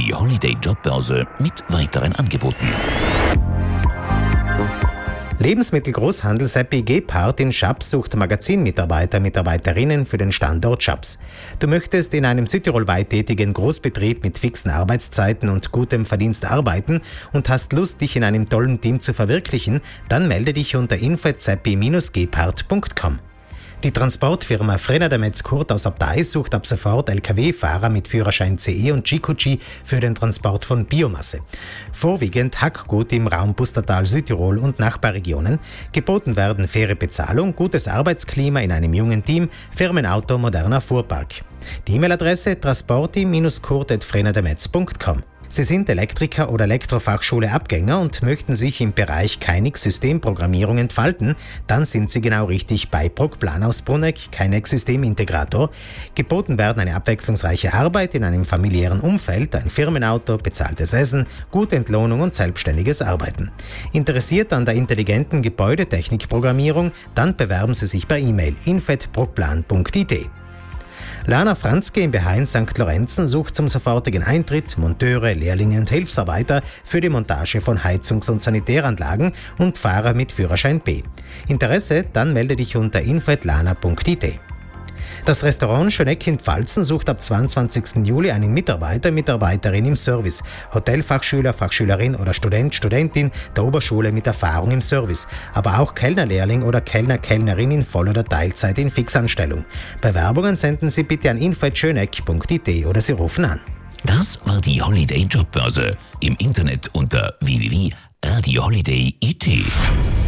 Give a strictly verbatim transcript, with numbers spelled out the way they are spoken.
die Holiday Jobbörse mit weiteren Angeboten. Lebensmittelgroßhandel Seppi Gebhardt in Schaps sucht Magazinmitarbeiter, Mitarbeiterinnen für den Standort Schaps. Du möchtest in einem südtirolweit tätigen Großbetrieb mit fixen Arbeitszeiten und gutem Verdienst arbeiten und hast Lust, dich in einem tollen Team zu verwirklichen, dann melde dich unter info at seppi dash gebhardt punkt com. Die Transportfirma Frenner de Metz-Kurt aus Abtei sucht ab sofort L K W-Fahrer mit Führerschein C E und G Q G für den Transport von Biomasse. Vorwiegend Hackgut im Raum Pustertal, Südtirol und Nachbarregionen. Geboten werden faire Bezahlung, gutes Arbeitsklima in einem jungen Team, Firmenauto, moderner Fuhrpark. Die E-Mail-Adresse transporti dash kurt at frenner de metz punkt com. Sie sind Elektriker oder Elektrofachschule-Abgänger und möchten sich im Bereich Keinig-Systemprogrammierung entfalten, dann sind Sie genau richtig bei Procplan aus Bruneck, Keinig-Systemintegrator. Geboten werden eine abwechslungsreiche Arbeit in einem familiären Umfeld, ein Firmenauto, bezahltes Essen, gute Entlohnung und selbstständiges Arbeiten. Interessiert an der intelligenten Gebäudetechnikprogrammierung, dann bewerben Sie sich per E-Mail info at procplan punkt I T. Lana Franz GmbH in Sankt Lorenzen sucht zum sofortigen Eintritt Monteure, Lehrlinge und Hilfsarbeiter für die Montage von Heizungs- und Sanitäranlagen und Fahrer mit Führerschein B. Interesse? Dann melde dich unter info at lana punkt I T. Das Restaurant Schöneck in Pfalzen sucht ab zweiundzwanzigsten Juli einen Mitarbeiter, Mitarbeiterin im Service, Hotelfachschüler, Fachschülerin oder Student, Studentin der Oberschule mit Erfahrung im Service, aber auch Kellnerlehrling oder Kellner, Kellnerin in Voll- oder Teilzeit in Fixanstellung. Bewerbungen senden Sie bitte an info at schöneck punkt I T oder Sie rufen an. Das war die Holiday Jobbörse. Im Internet unter w w w punkt radio holiday punkt I T.